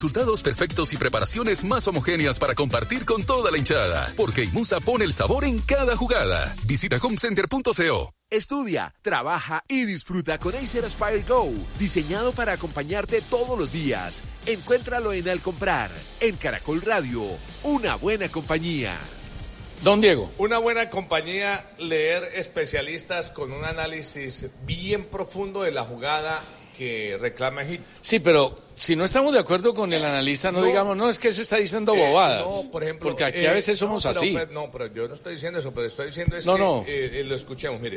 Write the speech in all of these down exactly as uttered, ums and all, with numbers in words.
Resultados perfectos y preparaciones más homogéneas para compartir con toda la hinchada. Porque Imusa pone el sabor en cada jugada. Visita homecenter punto co. Estudia, trabaja y disfruta con Acer Aspire Go, diseñado para acompañarte todos los días. Encuéntralo en Al Comprar, en Caracol Radio, una buena compañía. Don Diego. Una buena compañía, leer especialistas con un análisis bien profundo de la jugada que reclama Egipto. Sí, pero si no estamos de acuerdo con el analista, no, no digamos, no, es que se está diciendo bobadas. Eh, no, por ejemplo. Porque aquí eh, a veces somos no, pero, así. Pero, no, pero yo no estoy diciendo eso, pero estoy diciendo es no, que no. Eh, eh, lo escuchemos, mire.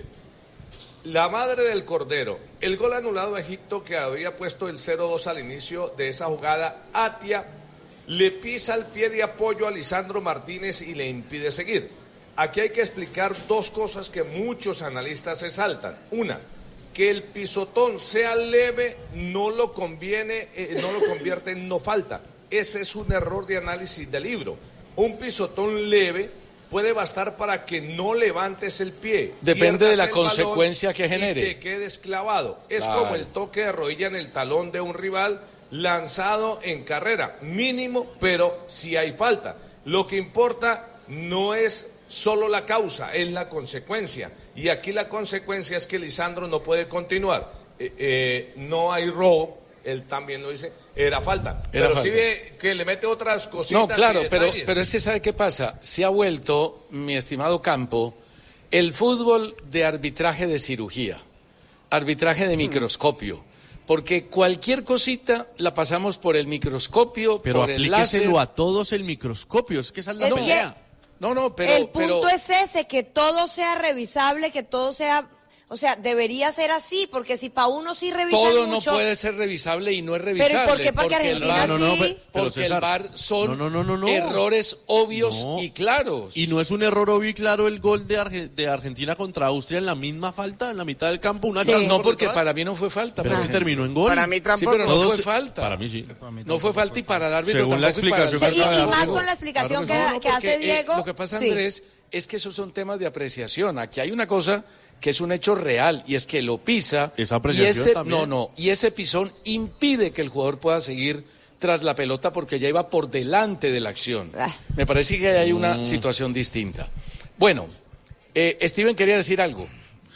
La madre del Cordero, el gol anulado a Egipto que había puesto el cero dos al inicio de esa jugada, Atia le pisa el pie de apoyo a Lisandro Martínez y le impide seguir. Aquí hay que explicar dos cosas que muchos analistas se saltan. Una, que el pisotón sea leve no lo conviene, eh, no lo convierte en no falta. Ese es un error de análisis del libro. Un pisotón leve puede bastar para que no levantes el pie. Depende de la consecuencia que genere. Y te quedes clavado. Es claro. como el toque de rodilla en el talón de un rival lanzado en carrera. Mínimo, pero si hay falta. Lo que importa no es solo la causa, es la consecuencia. Y aquí la consecuencia es que Lisandro no puede continuar. Eh, eh, no hay robo, él también lo dice, era falta. Era pero falta. sí ve que le mete otras cositas. No, claro, y pero, detalles. pero es que ¿sabe qué pasa? Se ha vuelto, mi estimado Campo, el fútbol de arbitraje de cirugía, arbitraje de microscopio. Porque cualquier cosita la pasamos por el microscopio, pero por el láser. Pero a todos el microscopio, es que esa es la Es pelea. No, no, pero... El punto pero... es ese, que todo sea revisable, que todo sea... O sea, debería ser así, porque si para uno sí revisan todo mucho... no puede ser revisable y no es revisable. ¿Pero por qué? Porque, porque Argentina el, sí. No, no, pero, pero porque César, el V A R son no, no, no, no, no. errores obvios no. y claros. Y no es un error obvio y claro el gol de, Arge de Argentina contra Austria en la misma falta, en la mitad del campo. Una sí. No, porque para mí no fue falta. Pero que terminó en gol. Para mí tampoco. Sí, pero no Todos, fue falta. Para mí sí. No fue falta y para el árbitro según la explicación sí, que y, acaba de y dar más Diego. con la explicación Claro que que, no, que porque, hace eh, Diego. lo que pasa, sí. Andrés, es que esos son temas de apreciación. Aquí hay una cosa que es un hecho real y es que lo pisa esa y ese también. no no y ese pisón impide que el jugador pueda seguir tras la pelota porque ya iba por delante de la acción. Ah. Me parece que hay una mm. situación distinta. Bueno, eh, Steven quería decir algo.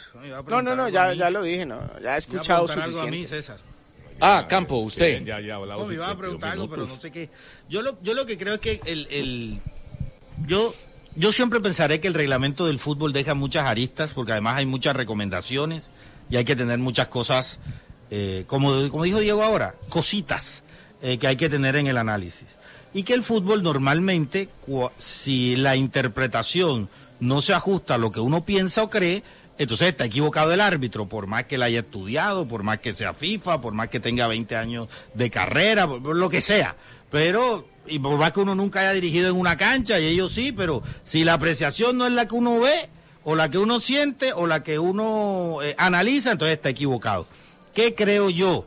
No, no, no, ya, ya lo dije, no, ya he escuchado suficiente. Algo a mí, César. Ah, Campo, usted. Sí, ya, ya, no, me iba a preguntar algo, pero no sé qué. Yo lo, yo lo que creo es que el, el yo Yo siempre pensaré que el reglamento del fútbol deja muchas aristas, porque además hay muchas recomendaciones y hay que tener muchas cosas, eh, como, como dijo Diego ahora, cositas eh, que hay que tener en el análisis. Y que el fútbol normalmente, si la interpretación no se ajusta a lo que uno piensa o cree, entonces está equivocado el árbitro, por más que la haya estudiado, por más que sea FIFA, por más que tenga veinte años de carrera, por, por lo que sea. Pero... y por más que uno nunca haya dirigido en una cancha, y ellos sí, pero si la apreciación no es la que uno ve, o la que uno siente, o la que uno eh, analiza, entonces está equivocado. ¿Qué creo yo?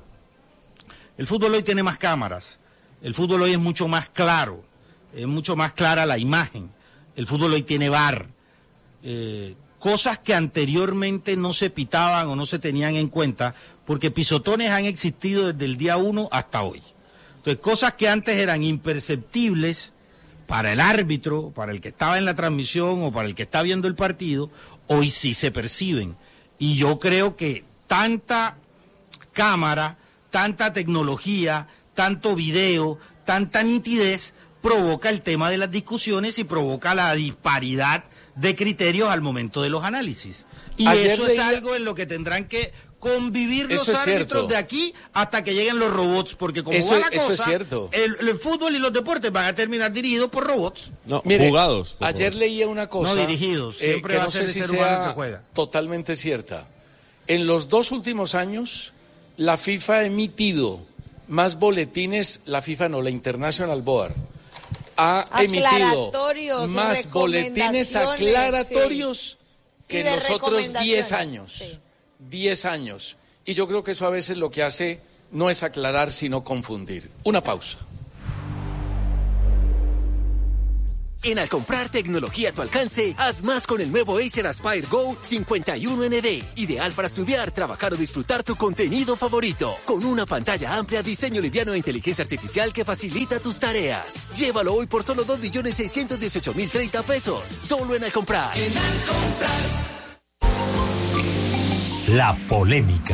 El fútbol hoy tiene más cámaras, el fútbol hoy es mucho más claro, es mucho más clara la imagen, el fútbol hoy tiene V A R, eh, cosas que anteriormente no se pitaban o no se tenían en cuenta, porque pisotones han existido desde el día uno hasta hoy. Entonces, cosas que antes eran imperceptibles para el árbitro, para el que estaba en la transmisión o para el que está viendo el partido, hoy sí se perciben. Y yo creo que tanta cámara, tanta tecnología, tanto video, tanta nitidez, provoca el tema de las discusiones y provoca la disparidad de criterios al momento de los análisis. Y Ayer eso leía... es algo en lo que tendrán que... convivir los eso es árbitros cierto. de aquí hasta que lleguen los robots, porque como eso, va la eso cosa, es cierto. El, el fútbol y los deportes van a terminar dirigidos por robots. No, Mire, jugados. Ayer favor. leía una cosa. No dirigidos, siempre eh, que va no a ser sé el si ser humano el sea que juega. totalmente cierta. En los dos últimos años, la FIFA ha emitido más boletines, la FIFA no, la International Board, ha emitido más boletines aclaratorios sí. que en los otros diez años. Sí. diez años. Y yo creo que eso a veces lo que hace no es aclarar, sino confundir. Una pausa. En al comprar tecnología a tu alcance, haz más con el nuevo Acer Aspire Go cincuenta y uno N D. Ideal para estudiar, trabajar o disfrutar tu contenido favorito. Con una pantalla amplia, diseño liviano e inteligencia artificial que facilita tus tareas. Llévalo hoy por solo dos millones seiscientos dieciocho mil treinta pesos. Solo en al comprar. En al comprar. La polémica.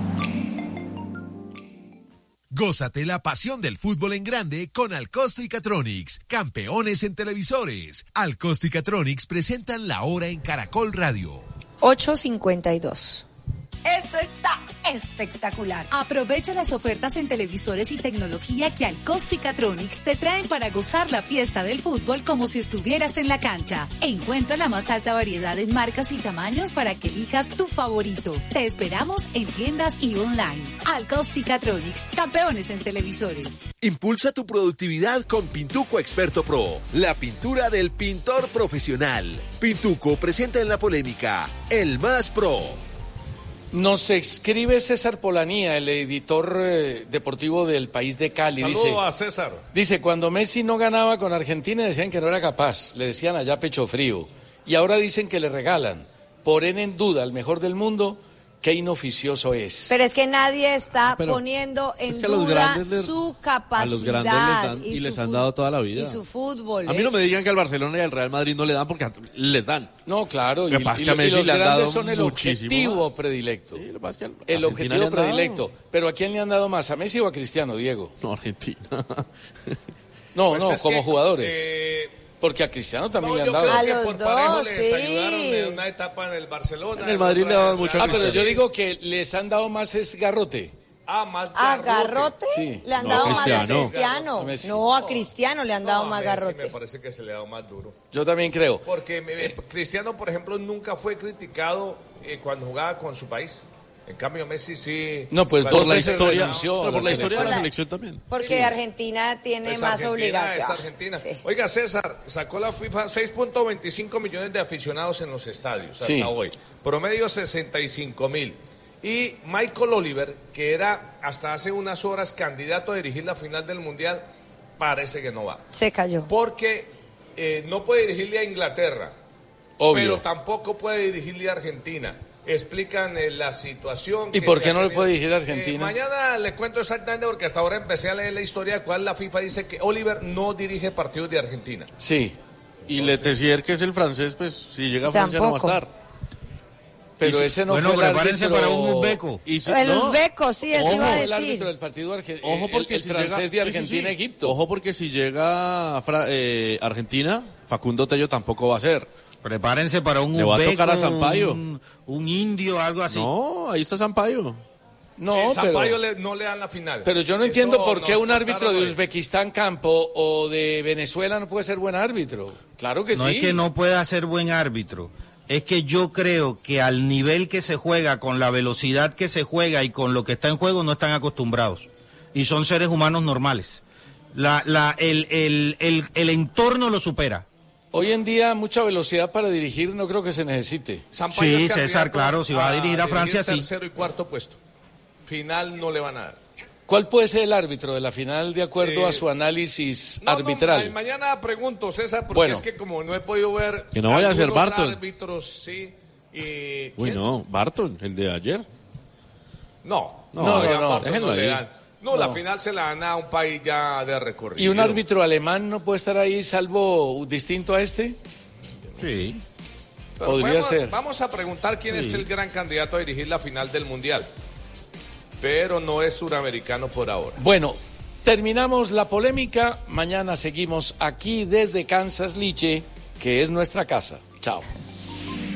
Gózate la pasión del fútbol en grande con Alcosto y Catronics, campeones en televisores. Alcosto y Catronics presentan La Hora en Caracol Radio. ocho cincuenta y dos. Esto está espectacular. Aprovecha las ofertas en televisores y tecnología que Alcosto y Catronics te traen para gozar la fiesta del fútbol como si estuvieras en la cancha. Encuentra la más alta variedad en marcas y tamaños para que elijas tu favorito. Te esperamos en tiendas y online. Alcosto y Catronics, campeones en televisores. Impulsa tu productividad con Pintuco Experto Pro, la pintura del pintor profesional. Pintuco presenta en la polémica El Más Pro. Nos escribe César Polanía, el editor eh, deportivo del País de Cali. Saludo dice, a César. Dice, cuando Messi no ganaba con Argentina decían que no era capaz, le decían allá pecho frío. Y ahora dicen que le regalan. Ponen en duda al mejor del mundo, qué inoficioso es. Pero es que nadie está Pero poniendo en es que duda le, su capacidad. A los grandes les dan, y, y les han fut- dado toda la vida. Y su fútbol. A mí no me digan que al Barcelona y al Real Madrid no le dan porque les dan. No, claro, y, Lo que pasa y, es que a lo- y Messi los le han grandes dado son el muchísimo objetivo más. predilecto. Sí, lo que pasa es que al- El Argentina objetivo le han dado. predilecto. Pero ¿a quién le han dado más? ¿A Messi o a Cristiano, Diego? No, Argentina. No, Pues no, es como que, jugadores. eh, Porque a Cristiano también no, le han yo dado. creo A que los por dos, parejo les sí. ayudaron en una etapa en el Barcelona. En el Madrid le daban mucho a Ah, pero yo Cristiano. digo que les han dado más es garrote. Ah, más ¿A garrote. Garrote? Sí. Le han No, dado más a Cristiano. Cristiano. A Messi. No, a Cristiano le han dado No, más a Messi garrote. Me parece que se le ha dado más duro. Yo también creo. Porque me- Cristiano, por ejemplo, nunca fue criticado eh, cuando jugaba con su país. En cambio, Messi sí. No, pues Cuando dos Por la veces historia, renunció a pero por la la historia de la selección. selección también. Porque Argentina tiene Pues más Argentina obligación. es Argentina. Sí. Oiga, César, sacó la FIFA seis punto veinticinco millones de aficionados en los estadios hasta Sí. hoy. Promedio sesenta y cinco mil. Y Michael Oliver, que era hasta hace unas horas candidato a dirigir la final del Mundial, parece que no va. Se cayó. Porque eh, no puede dirigirle a Inglaterra, Obvio. pero tampoco puede dirigirle a Argentina. Explican eh, la situación. ¿Y que por se qué ha no le tenido. puede dirigir a Eh, Argentina? mañana le cuento exactamente porque hasta ahora empecé a leer la historia de cuál la FIFA dice que Oliver no dirige partidos de Argentina. Sí. Y Letessier, que es el francés, pues si llega a Francia no va a Tampoco. estar. Pero Y si- ese no bueno, fue el prepárense árbitro... para un uzbeco. Y si- El no, uzbeco, sí, eso Ojo, iba a El árbitro decir. del partido arge- Ojo el- porque el, si francés llega, de sí, sí, sí. Argentina-Egipto. Ojo porque si llega Fra- eh, Argentina, Facundo Tello tampoco va a ser. Prepárense para un Le va a uzbeco, tocar a Sampaio. un, un indio, algo así. No, ahí está Sampaio. No, Eh, pero... Sampaio le- no le dan la final. Pero yo no Eso entiendo por nos qué un árbitro contaron de hoy. Uzbekistán Campo o de Venezuela no puede ser buen árbitro. Claro que No sí. es que no pueda ser buen árbitro, es que yo creo que al nivel que se juega, con la velocidad que se juega y con lo que está en juego, no están acostumbrados. Y son seres humanos normales. La, la, el, el, el, el entorno lo supera. Hoy en día mucha velocidad para dirigir no creo que se necesite. Sampaio Sí, es César, candidato claro, si va a dirigir a Francia, sí. tercero y cuarto puesto. Final no le van a dar. ¿Cuál puede ser el árbitro de la final de acuerdo Eh, a su análisis No, no, arbitral? ma- mañana pregunto, César, porque Bueno. es que como no he podido ver. Que no vaya a ser algunos Barton. árbitros, sí. Y, Uy, ¿quién? no, Barton, el de ayer. No, No, no, a no, Barton déjenlo le ahí. dan. No, la final se la dan a un país ya de recorrido. ¿Y un árbitro alemán no puede estar ahí salvo distinto a este? Sí. Pero podría vamos, ser. Vamos a preguntar quién Sí. es el gran candidato a dirigir la final del Mundial. Pero no es suramericano por ahora. Bueno, terminamos la polémica. Mañana seguimos aquí desde Kansas Liche, que es nuestra casa. Chao.